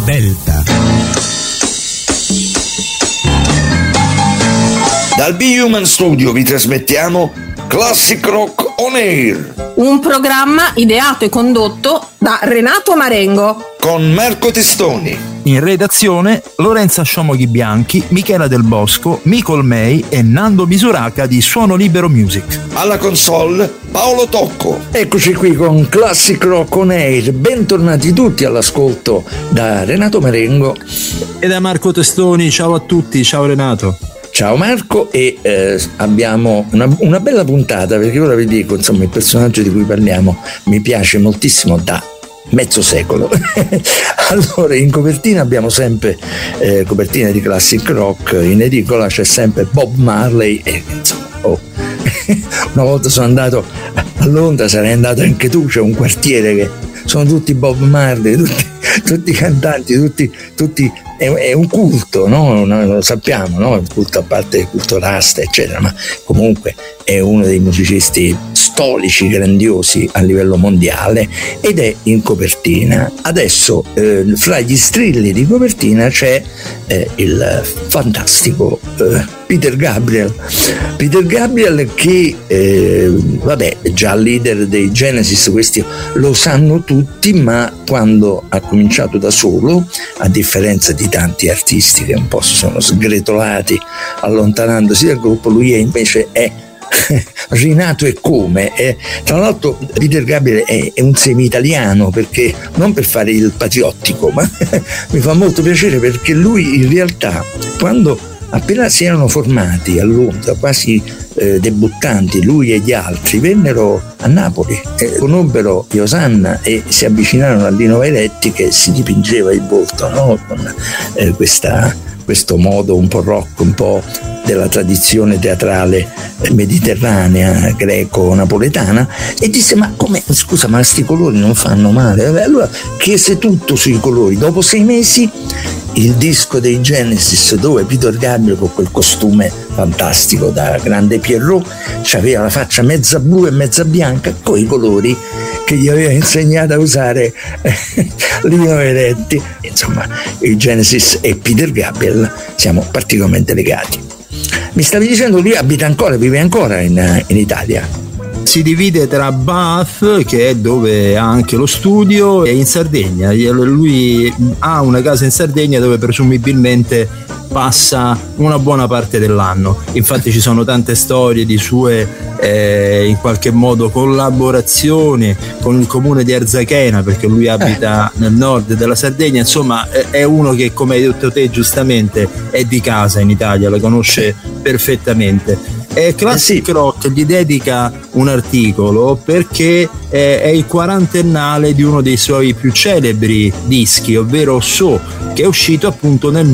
Delta. Dal Be Human Studio vi trasmettiamo Classic Rock On Air, un programma ideato e condotto da Renato Marengo con Marco Testoni. In redazione Lorenza Sciomoghi Bianchi, Michela Del Bosco, Micol May e Nando Misuraca di Suono Libero Music. Alla console Paolo Tocco. Eccoci qui con Classic Rock On Air. Bentornati tutti all'ascolto da Renato Marengo e da Marco Testoni. Ciao a tutti, ciao Renato. Ciao Marco, e abbiamo una bella puntata, perché ora vi dico, insomma, il personaggio di cui parliamo mi piace moltissimo da mezzo secolo. Allora, in copertina abbiamo sempre copertina di classic rock, in edicola c'è sempre Bob Marley e insomma, una volta sono andato a Londra, sarai andato anche tu, c'è un quartiere che sono tutti Bob Marley, tutti cantanti, tutti è un culto, no? Lo sappiamo, no? Un culto, a parte il culto Rasta, eccetera, ma comunque è uno dei musicisti storici grandiosi a livello mondiale ed è in copertina. Adesso fra gli strilli di copertina c'è il fantastico Peter Gabriel che vabbè, è già leader dei Genesis, questi lo sanno tutti, ma quando ha cominciato da solo, a differenza di tanti artisti che un po' si sono sgretolati allontanandosi dal gruppo, lui invece è rinato e come. Tra l'altro Peter Gabriel è un semi-italiano, perché non per fare il patriottico, ma mi fa molto piacere perché lui in realtà, quando appena si erano formati a Londra, quasi debuttanti, lui e gli altri vennero a Napoli, conobbero Iosanna e si avvicinarono a Lino Vairetti, che si dipingeva il volto, no? Con questo modo un po' rock, un po' della tradizione teatrale mediterranea, greco-napoletana, e disse: ma come, scusa, ma sti colori non fanno male? Allora chiese tutto sui colori. Dopo 6 mesi il disco dei Genesis, dove Peter Gabriel, con quel costume fantastico da grande Pierrot, c'aveva la faccia mezza blu e mezza bianca, con i colori che gli aveva insegnato a usare Lino Vairetti. Insomma, i Genesis e Peter Gabriel siamo particolarmente legati. Mi stavi dicendo, lui vive ancora in Italia? Si divide tra Bath, che è dove ha anche lo studio, e in Sardegna. Lui ha una casa in Sardegna dove presumibilmente passa una buona parte dell'anno. Infatti ci sono tante storie di sue in qualche modo collaborazioni con il comune di Arzachena, perché lui abita nel nord della Sardegna. Insomma, è uno che, come hai detto te giustamente, è di casa in Italia, la conosce perfettamente. Classic Rock gli dedica un articolo perché è il 40ennale di uno dei suoi più celebri dischi, ovvero So, che è uscito appunto nel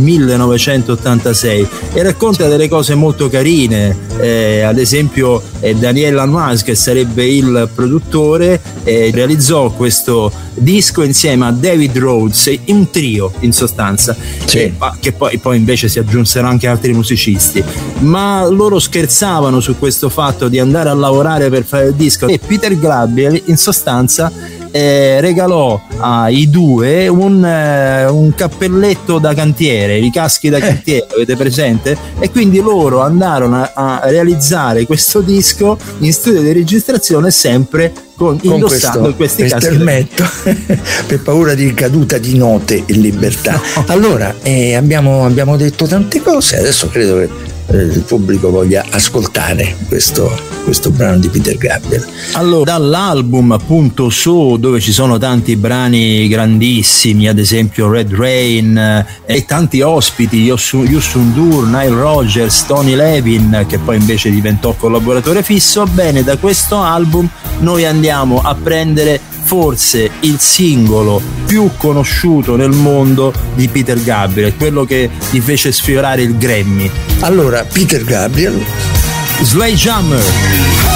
1986 e racconta delle cose molto carine. Ad esempio Daniel Lanois, che sarebbe il produttore, realizzò questo disco insieme a David Rhodes, un trio in sostanza, che poi invece si aggiunsero anche altri musicisti, ma loro scherzavano su questo fatto di andare a lavorare per fare il disco, e Peter Gabriel in sostanza regalò ai due un cappelletto da cantiere, i caschi da cantiere, avete presente? E quindi loro andarono a realizzare questo disco in studio di registrazione, sempre indossando questi caschi elmetto per paura di caduta di note in libertà. No. Allora abbiamo detto tante cose, adesso credo che il pubblico voglia ascoltare questo brano di Peter Gabriel. Allora, dall'album appunto So, dove ci sono tanti brani grandissimi, ad esempio Red Rain, e tanti ospiti, Youssou N'Dour, Nile Rodgers, Tony Levin, che poi invece diventò collaboratore fisso. Bene, da questo album noi andiamo a prendere forse il singolo più conosciuto nel mondo di Peter Gabriel, quello che gli fece sfiorare il Grammy. Allora, Peter Gabriel, Sledgehammer.